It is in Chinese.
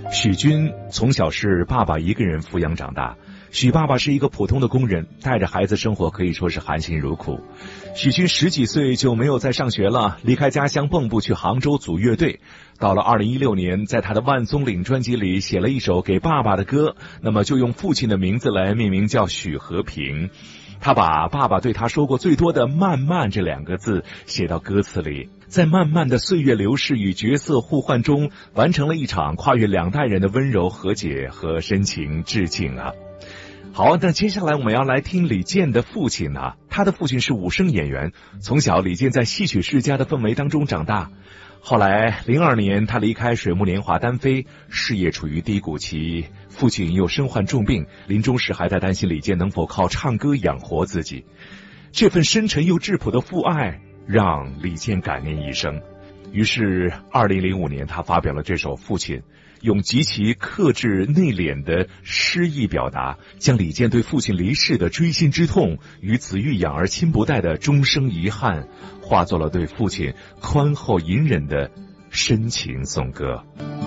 许军从小是爸爸一个人抚养长大，许爸爸是一个普通的工人，带着孩子生活可以说是含辛茹苦。许军10几岁就没有再上学了，离开家乡蚌埠去杭州组乐队。到了2016年，在他的《万松岭》专辑里写了一首给爸爸的歌，那么就用父亲的名字来命名，叫许和平。他把爸爸对他说过最多的慢慢这2个字写到歌词里，在漫漫的岁月流逝与角色互换中，完成了一场跨越2代人的温柔和解和深情致敬啊。好，那接下来我们要来听李健的父亲啊，他的父亲是武生演员，从小李健在戏曲世家的氛围当中长大。后来02年他离开水木年华单飞，事业处于低谷期，父亲又身患重病，临终时还在担心李健能否靠唱歌养活自己。这份深沉又质朴的父爱让李健感念一生。于是2005年他发表了这首《父亲》，用极其克制内敛的诗意表达，将李健对父亲离世的锥心之痛与子欲养而亲不待的终生遗憾，化作了对父亲宽厚隐忍的深情颂歌。